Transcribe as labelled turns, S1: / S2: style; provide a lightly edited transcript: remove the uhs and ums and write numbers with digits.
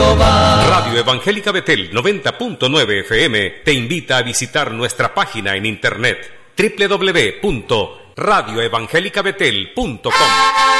S1: Jehová.
S2: Radio Evangélica Betel 90.9 FM te invita a visitar nuestra página en internet www.radioevangelicabetel.com.